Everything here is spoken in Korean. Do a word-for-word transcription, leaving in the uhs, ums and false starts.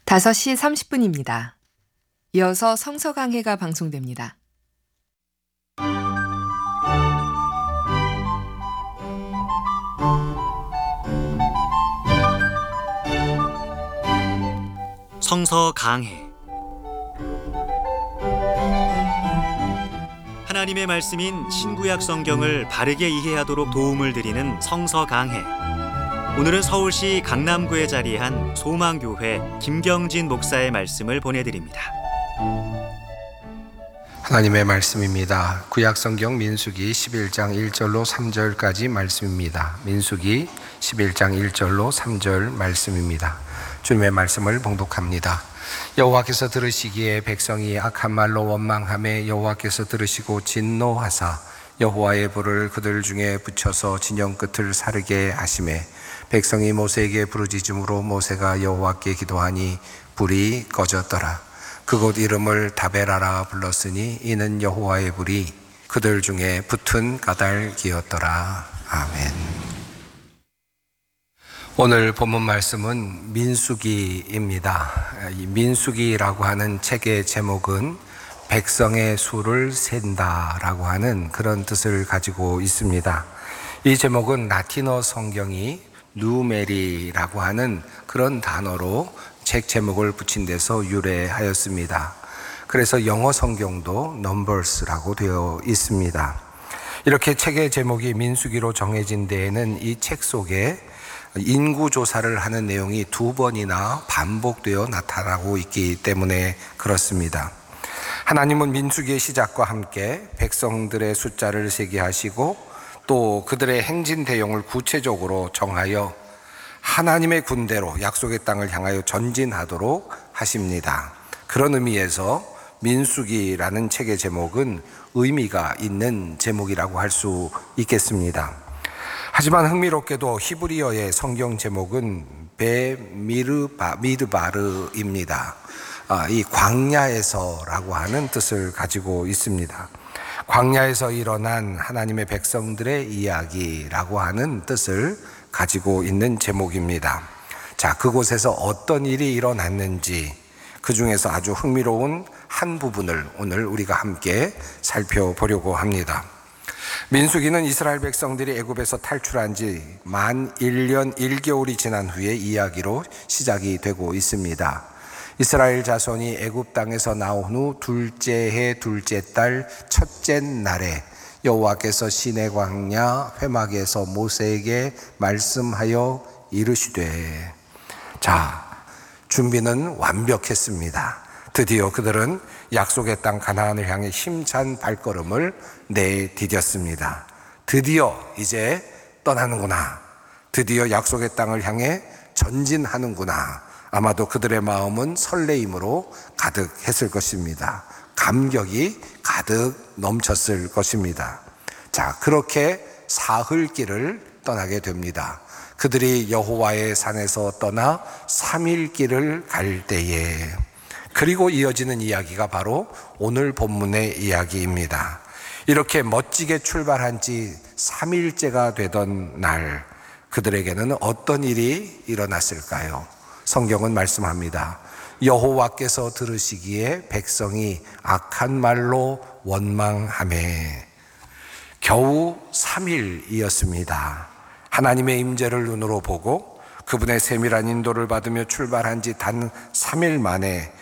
다섯 시 삼십 분입니다. 이어서 성서 강해가 방송됩니다. 성서 강해. 하나님의 말씀인 신구약 성경을 바르게 이해하도록 도움을 드리는 성서 강해. 오늘은 서울시 강남구에 자리한 소망교회 김경진 목사의 말씀을 보내드립니다. 하나님의 말씀입니다. 구약성경 민수기 십일 장 일 절로 삼 절까지 말씀입니다. 민수기 십일 장 일 절로 삼 절 말씀입니다. 주님의 말씀을 봉독합니다. 여호와께서 들으시기에 백성이 악한 말로 원망하며 여호와께서 들으시고 진노하사 여호와의 불을 그들 중에 붙여서 진영 끝을 사르게 하시매 백성이 모세에게 부르짖음으로 모세가 여호와께 기도하니 불이 꺼졌더라. 그곳 이름을 다베라라 불렀으니 이는 여호와의 불이 그들 중에 붙은 까닭이었더라. 아멘. 오늘 본문 말씀은 민수기입니다. 이 민수기라고 하는 책의 제목은 백성의 수를 센다라고 하는 그런 뜻을 가지고 있습니다. 이 제목은 라틴어 성경이 누메리라고 하는 그런 단어로 책 제목을 붙인 데서 유래하였습니다. 그래서 영어 성경도 numbers라고 되어 있습니다. 이렇게 책의 제목이 민수기로 정해진 데에는 이 책 속에 인구 조사를 하는 내용이 두 번이나 반복되어 나타나고 있기 때문에 그렇습니다. 하나님은 민수기의 시작과 함께 백성들의 숫자를 세게 하시고 또 그들의 행진 대용을 구체적으로 정하여 하나님의 군대로 약속의 땅을 향하여 전진하도록 하십니다. 그런 의미에서 민수기라는 책의 제목은 의미가 있는 제목이라고 할 수 있겠습니다. 하지만 흥미롭게도 히브리어의 성경 제목은 베미르바르입니다. 이 광야에서라고 하는 뜻을 가지고 있습니다. 광야에서 일어난 하나님의 백성들의 이야기라고 하는 뜻을 가지고 있는 제목입니다. 자, 그곳에서 어떤 일이 일어났는지 그 중에서 아주 흥미로운 한 부분을 오늘 우리가 함께 살펴보려고 합니다. 민수기는 이스라엘 백성들이 애굽에서 탈출한 지 만 일 년 일 개월이 지난 후의 이야기로 시작이 되고 있습니다. 이스라엘 자손이 애굽 땅에서 나온 후 둘째 해 둘째 달 첫째 날에 여호와께서 시내 광야 회막에서 모세에게 말씀하여 이르시되, 자, 준비는 완벽했습니다. 드디어 그들은 약속의 땅 가나안을 향해 힘찬 발걸음을 내디뎠습니다. 드디어 이제 떠나는구나. 드디어 약속의 땅을 향해 전진하는구나. 아마도 그들의 마음은 설레임으로 가득했을 것입니다. 감격이 가득 넘쳤을 것입니다. 자, 그렇게 사흘길을 떠나게 됩니다. 그들이 여호와의 산에서 떠나 삼 일 길을 갈 때에, 그리고 이어지는 이야기가 바로 오늘 본문의 이야기입니다. 이렇게 멋지게 출발한 지 삼 일째가 되던 날, 그들에게는 어떤 일이 일어났을까요? 성경은 말씀합니다. 여호와께서 들으시기에 백성이 악한 말로 원망하매. 겨우 삼 일이었습니다. 하나님의 임재를 눈으로 보고 그분의 세밀한 인도를 받으며 출발한 지 단 삼 일 만에